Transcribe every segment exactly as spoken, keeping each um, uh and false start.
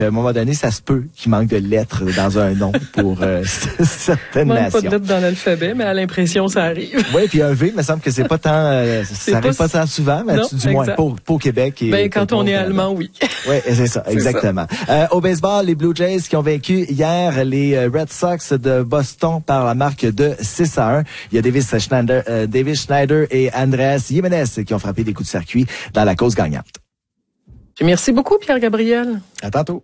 À un moment donné, ça se peut qu'il manque de lettres dans un nom pour euh, certaines Manque nations. pas de lettres dans l'alphabet, mais à l'impression, ça arrive. Oui, puis un V, il me semble que c'est pas tant, euh, ça arrive pas, pas tant souvent, mais non, tu, du moins pour, pour Québec. Et ben, quand on est Canada. allemand, oui. Oui, c'est ça, c'est exactement. Ça. Euh, au baseball, les Blue Jays qui ont vaincu hier les Red Sox de Boston par la marque de six à un. Il y a Davis Schneider, euh, Davis Schneider et Andrés Jiménez qui ont frappé des coups de circuit dans la cause gagnante. Merci beaucoup, Pierre-Gabriel. À tantôt.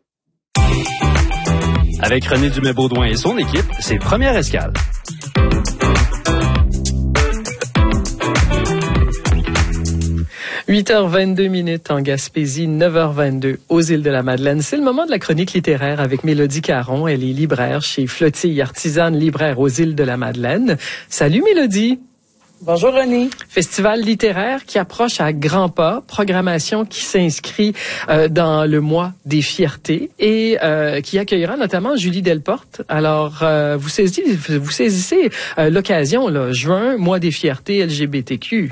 Avec René Dumais-Baudouin et son équipe, c'est Première Escale. huit heures vingt-deux minutes en Gaspésie, neuf heures vingt-deux aux îles de la Madeleine. C'est le moment de la chronique littéraire avec Mélodie Caron. Elle est libraire chez Flottille Artisane Libraire aux îles de la Madeleine. Salut Mélodie. Bonjour René. Festival littéraire qui approche à grands pas, programmation qui s'inscrit euh, dans le mois des fiertés et euh, qui accueillera notamment Julie Delporte. Alors, euh, vous saisissez, vous saisissez euh, l'occasion, là, juin, mois des fiertés L G B T Q.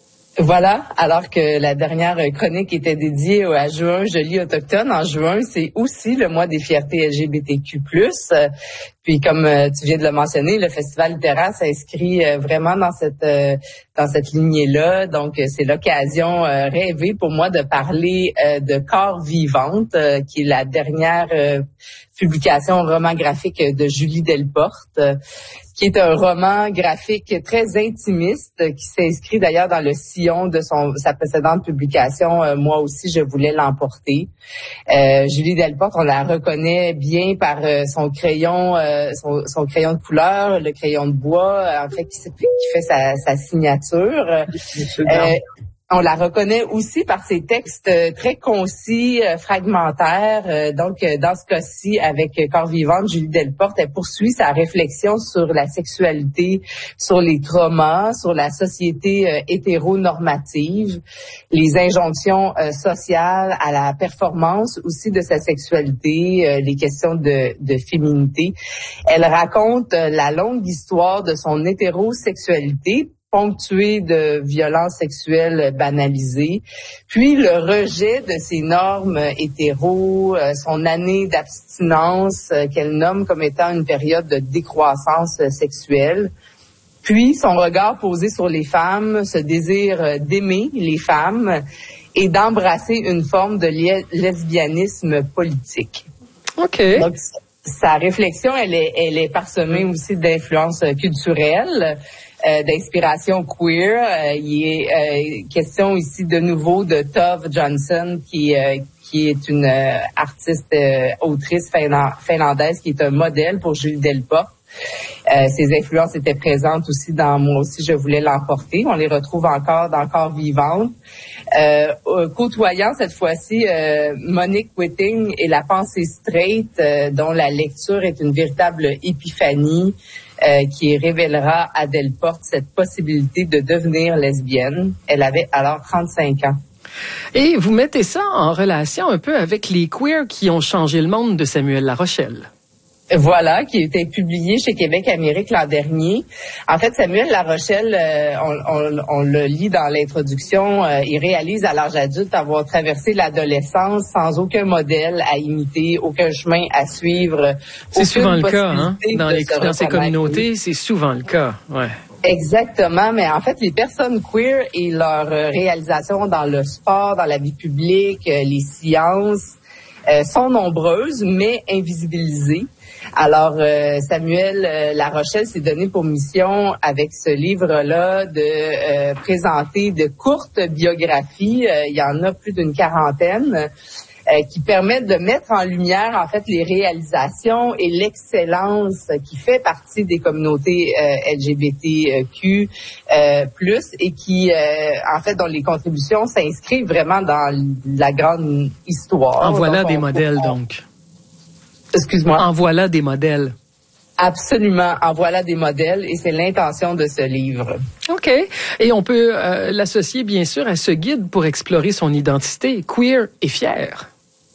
Voilà, alors que la dernière chronique était dédiée à juin, je lis autochtone. En juin, c'est aussi le mois des fiertés L G B T Q plus. Puis comme tu viens de le mentionner, le festival littéraire s'inscrit vraiment dans cette dans cette lignée-là. Donc c'est l'occasion rêvée pour moi de parler de Corps vivante, qui est la dernière publication roman graphique de Julie Delporte, qui est un roman graphique très intimiste, qui s'inscrit d'ailleurs dans le sillon de son sa précédente publication. Euh, moi aussi, je voulais l'emporter. Euh, Julie Delporte, on la reconnaît bien par euh, son crayon, euh, son, son crayon de couleur, le crayon de bois, en fait, qui, qui fait sa, sa signature. Euh, On la reconnaît aussi par ses textes très concis, euh, fragmentaires. Euh, donc, euh, dans ce cas-ci, avec Corps vivante, Julie Delporte, elle poursuit sa réflexion sur la sexualité, sur les traumas, sur la société euh, hétéronormative, les injonctions euh, sociales à la performance aussi de sa sexualité, euh, les questions de, de féminité. Elle raconte euh, la longue histoire de son hétérosexualité, ponctué de violences sexuelles banalisées, puis le rejet de ces normes hétéros, euh, son année d'abstinence euh, qu'elle nomme comme étant une période de décroissance euh, sexuelle, puis son regard posé sur les femmes, ce désir euh, d'aimer les femmes et d'embrasser une forme de li- lesbianisme politique. OK. Donc, sa réflexion, elle est, elle est parsemée aussi d'influences culturelles, Euh, d'inspiration queer. Euh, il est euh, question ici de nouveau de Tove Jansson, qui euh, qui est une euh, artiste euh, autrice finland- finlandaise, qui est un modèle pour Julie Delporte. Euh, ses influences étaient présentes aussi dans Moi aussi je voulais l'emporter. On les retrouve encore dans Corps vivante. Euh, euh, côtoyant cette fois-ci euh, Monique Witting et la pensée straight, euh, dont la lecture est une véritable épiphanie, Euh, qui révélera à Delporte cette possibilité de devenir lesbienne. Elle avait alors trente-cinq ans. Et vous mettez ça en relation un peu avec les queers qui ont changé le monde de Samuel Larochelle. Voilà, qui a été publié chez Québec Amérique l'an dernier. En fait, Samuel Larochelle, euh, on, on, on le lit dans l'introduction, euh, il réalise à l'âge adulte avoir traversé l'adolescence sans aucun modèle à imiter, aucun chemin à suivre. C'est souvent le cas, hein? Dans, les, dans ces communautés, c'est souvent le cas, ouais. Exactement, mais en fait, les personnes queer et leur réalisation dans le sport, dans la vie publique, les sciences, euh, sont nombreuses, mais invisibilisées. Alors, euh, Samuel euh, Larochelle s'est donné pour mission, avec ce livre-là, de euh, présenter de courtes biographies. Euh, il y en a plus d'une quarantaine, euh, qui permettent de mettre en lumière, en fait, les réalisations et l'excellence qui fait partie des communautés euh, L G B T Q euh, plus, et qui, euh, en fait, dont les contributions s'inscrivent vraiment dans la grande histoire. En voilà donc, des on, modèles, on, donc. Excuse-moi. En voilà des modèles. Absolument. En voilà des modèles, et c'est l'intention de ce livre. OK. Et on peut euh, l'associer, bien sûr, à ce guide pour explorer son identité, queer et fier.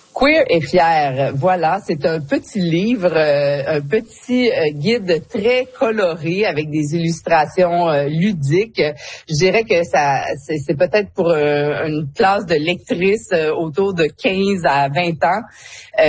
Queer et fier, voilà, c'est un petit livre, euh, un petit euh, guide très coloré avec des illustrations euh, ludiques. Je dirais que ça, c'est, c'est peut-être pour euh, une classe de lectrices euh, autour de quinze à vingt ans. Euh,